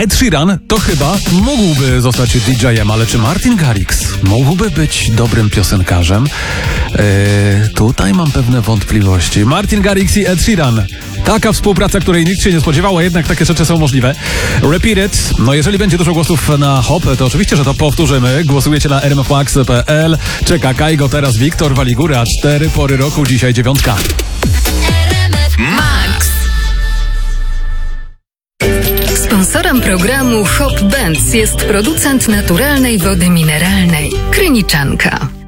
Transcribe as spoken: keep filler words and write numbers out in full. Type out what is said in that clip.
Ed Sheeran to chyba mógłby zostać D J-em, ale czy Martin Garrix mógłby być dobrym piosenkarzem? Eee, tutaj mam pewne wątpliwości. Martin Garrix i Ed Sheeran. Taka współpraca, której nikt się nie spodziewał, a jednak takie rzeczy są możliwe. Repeat it. No jeżeli będzie dużo głosów na hop, to oczywiście, że to powtórzymy. Głosujecie na r m f max kropka p l. Czeka Kajgo, teraz Wiktor Waligura. Cztery pory roku, dzisiaj dziewiątka. Max. Sponsorem programu Hop Benz jest producent naturalnej wody mineralnej Kryniczanka.